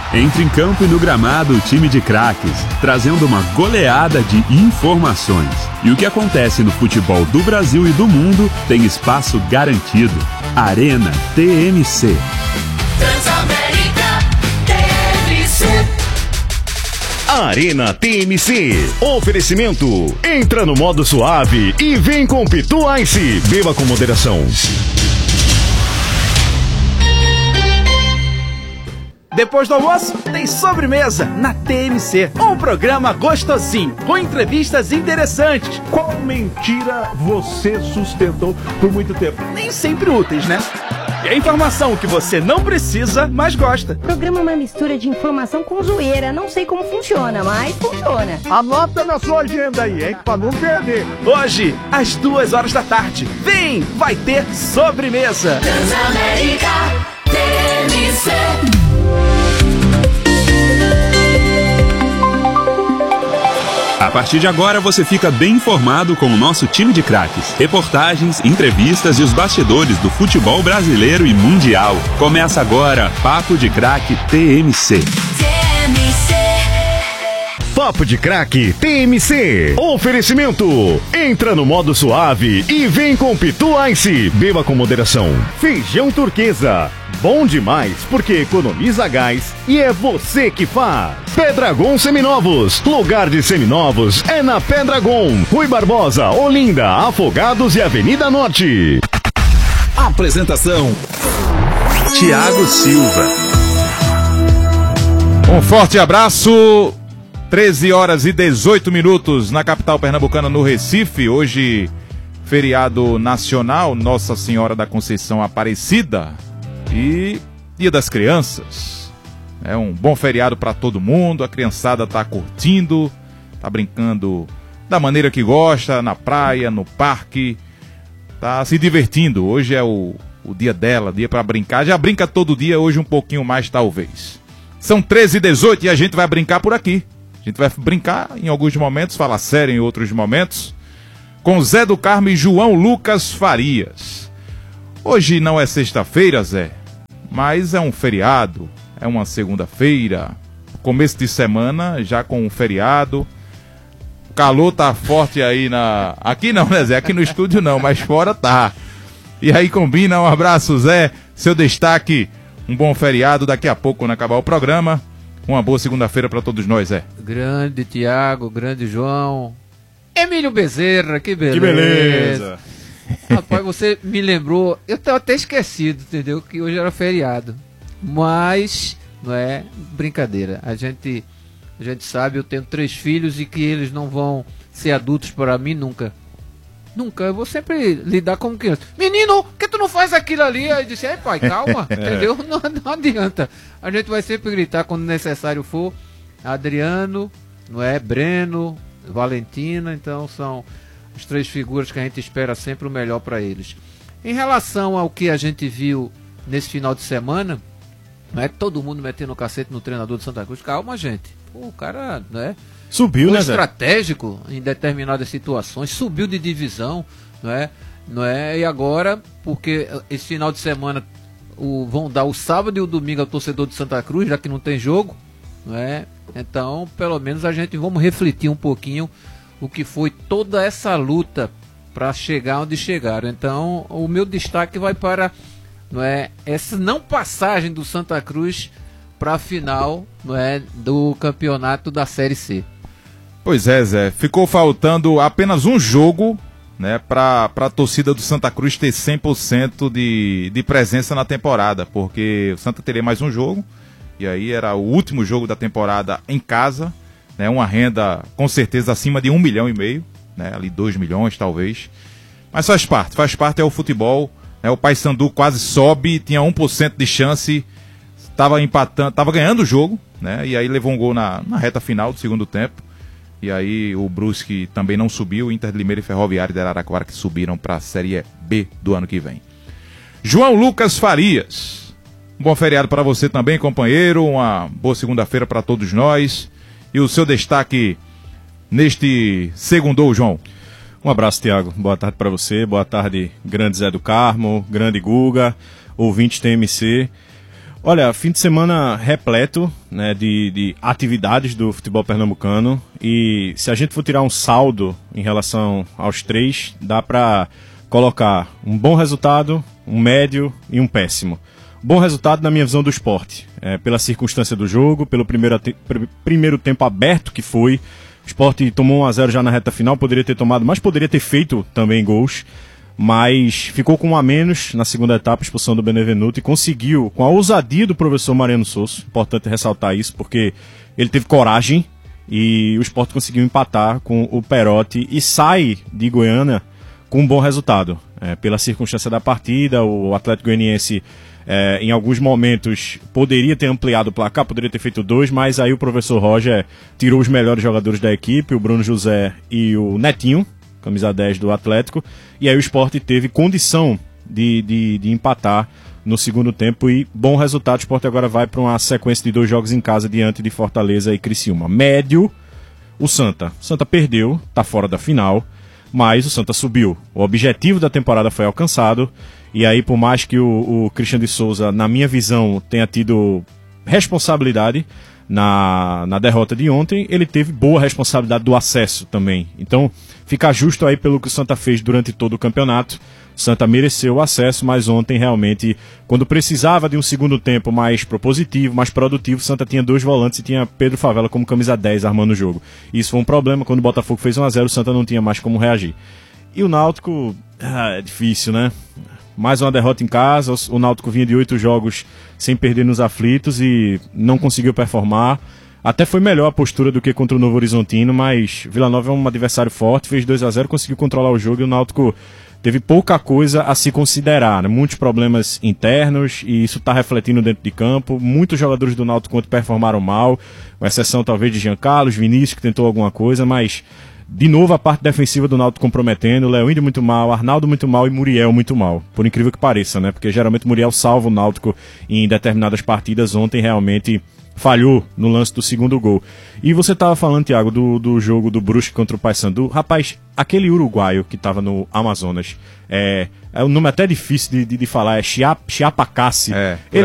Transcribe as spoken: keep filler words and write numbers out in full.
Entre em campo e no gramado o time de craques, trazendo uma goleada de informações. E o que acontece no futebol do Brasil e do mundo tem espaço garantido. Arena T M C. Transamérica T M C. Arena T M C. Oferecimento. Entra no modo suave e vem com Pitu Ice. Beba com moderação. Depois do almoço, tem sobremesa na T M C. Um programa gostosinho, com entrevistas interessantes. Qual mentira você sustentou por muito tempo? Nem sempre úteis, né? E a informação que você não precisa, mas gosta. O programa é uma mistura de informação com zoeira. Não sei como funciona, mas funciona. Anota na sua agenda aí, hein? Pra não perder. Hoje, às duas horas da tarde. Vem, vai ter sobremesa. Transamérica T M C. A partir de agora você fica bem informado com o nosso time de craques. Reportagens, entrevistas e os bastidores do futebol brasileiro e mundial. Começa agora Papo de Craque T M C. T M C. Papo de Craque T M C. Oferecimento. Entra no modo suave e vem com Pitu Ice. Beba com moderação. Feijão turquesa. Bom demais porque economiza gás e é você que faz. Pedragon Seminovos. Lugar de seminovos é na Pedragon. Rui Barbosa, Olinda, Afogados e Avenida Norte. Apresentação: Thiago Silva. Um forte abraço. treze horas e dezoito minutos na capital pernambucana, no Recife. Hoje, feriado nacional, Nossa Senhora da Conceição Aparecida e Dia das Crianças. É um bom feriado para todo mundo, a criançada tá curtindo, tá brincando da maneira que gosta, na praia, no parque, tá se divertindo. Hoje é o, o dia dela, dia para brincar. Já brinca todo dia, hoje um pouquinho mais talvez. São treze e dezoito e a gente vai brincar por aqui. A gente vai brincar em alguns momentos, falar sério em outros momentos, com Zé do Carmo e João Lucas Farias. Hoje não é sexta-feira, Zé, mas é um feriado, é uma segunda-feira, começo de semana, já com um feriado. O calor tá forte aí na... Aqui não, né, Zé? Aqui no estúdio não, mas fora tá. E aí combina, um abraço, Zé, seu destaque, um bom feriado, daqui a pouco, quando acabar o programa. Uma boa segunda-feira para todos nós, é. Grande Tiago, grande João. Emílio Bezerra, que beleza. Que beleza. Rapaz, você me lembrou, eu tava até esquecido, entendeu? Que hoje era feriado. Mas, não é brincadeira. A gente, a gente sabe, eu tenho três filhos e que eles não vão ser adultos para mim nunca. Nunca, eu vou sempre lidar como criança. Menino, por que tu não faz aquilo ali? Eu disse, ai pai, calma, entendeu? Não, não adianta. A gente vai sempre gritar quando necessário for. Adriano, não é? Breno, Valentina, então são as três figuras que a gente espera sempre o melhor para eles. Em relação ao que a gente viu nesse final de semana, não é todo mundo metendo o cacete no treinador do Santa Cruz. Calma, gente. Pô, o cara, né? Subiu, Foi né, Zé? estratégico em determinadas situações, subiu de divisão, não é? Não é? E agora, porque esse final de semana o, vão dar o sábado e o domingo ao torcedor de Santa Cruz, já que não tem jogo, não é? Então, pelo menos a gente vamos refletir um pouquinho o que foi toda essa luta para chegar onde chegaram. Então, o meu destaque vai para, não é, essa não passagem do Santa Cruz para a final, não é, do campeonato da Série C. Pois é, Zé, ficou faltando apenas um jogo, né, para a torcida do Santa Cruz ter cem por cento de, de presença na temporada, porque o Santa teria mais um jogo, e aí era o último jogo da temporada em casa, né, uma renda com certeza acima de um milhão e meio, né, ali dois milhões talvez, mas faz parte, faz parte, é o futebol, né, o Paysandu quase sobe, tinha um por cento de chance, estava empatando, estava ganhando o jogo, né, e aí levou um gol na, na reta final do segundo tempo. E aí o Brusque também não subiu, o Inter de Limeira e Ferroviário de Araraquara que subiram para a Série B do ano que vem. João Lucas Farias, um bom feriado para você também, companheiro, uma boa segunda-feira para todos nós. E o seu destaque neste segundou, João? Um abraço, Thiago, boa tarde para você, boa tarde, grande Zé do Carmo, grande Guga, ouvinte T M C. Olha, fim de semana repleto, né, de, de atividades do futebol pernambucano, e se a gente for tirar um saldo em relação aos três, dá para colocar um bom resultado, um médio e um péssimo. Bom resultado na minha visão do esporte, é, pela circunstância do jogo, pelo primeiro, te- pr- primeiro tempo aberto que foi. O Sport tomou um a zero já na reta final, poderia ter tomado, mas poderia ter feito também gols. Mas ficou com um a menos na segunda etapa, expulsão do Benevenuto, e conseguiu, com a ousadia do professor Mariano Sosso, importante ressaltar isso, porque ele teve coragem e o Sport conseguiu empatar com o Perotti e sai de Goiânia com um bom resultado. É, pela circunstância da partida, o Atlético Goianiense, é, em alguns momentos, poderia ter ampliado o placar, poderia ter feito dois, mas aí o professor Roger tirou os melhores jogadores da equipe, o Bruno José e o Netinho, camisa dez do Atlético, e aí o Sport teve condição de, de, de empatar no segundo tempo e bom resultado. O Sport agora vai para uma sequência de dois jogos em casa diante de Fortaleza e Criciúma. Médio, o Santa. O Santa perdeu, está fora da final, mas o Santa subiu. O objetivo da temporada foi alcançado, e aí por mais que o, o Christian de Souza, na minha visão, tenha tido responsabilidade Na, na derrota de ontem, ele teve boa responsabilidade do acesso também. Então, fica justo aí pelo que o Santa fez durante todo o campeonato. O Santa mereceu o acesso, mas ontem realmente, quando precisava de um segundo tempo mais propositivo, mais produtivo, o Santa tinha dois volantes e tinha Pedro Favela como camisa dez armando o jogo. Isso foi um problema, quando o Botafogo fez um a zero, o Santa não tinha mais como reagir. E o Náutico, ah, é difícil, né? Mais uma derrota em casa, o Náutico vinha de oito jogos sem perder nos aflitos e não conseguiu performar. Até foi melhor a postura do que contra o Novo Horizontino, mas Vila Nova é um adversário forte, fez dois a zero, conseguiu controlar o jogo e o Náutico teve pouca coisa a se considerar, né? Muitos problemas internos e isso está refletindo dentro de campo. Muitos jogadores do Náutico ontem performaram mal, com exceção talvez de Jean Carlos, Vinícius que tentou alguma coisa, mas de novo a parte defensiva do Náutico comprometendo, Léo Índio muito mal, Arnaldo muito mal e Muriel muito mal, por incrível que pareça, né? Porque geralmente o Muriel salva o Náutico em determinadas partidas, ontem realmente falhou no lance do segundo gol. E você estava falando, Thiago, do, do jogo do Brusque contra o Paysandu. Rapaz, aquele uruguaio que estava no Amazonas, é, é um nome até difícil de, de, de falar, é Chiap, Chiapacassi. É, ele